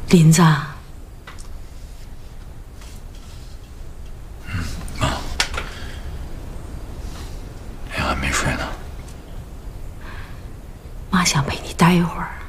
林子， 妈，你还没睡呢。 妈想陪你待一会儿。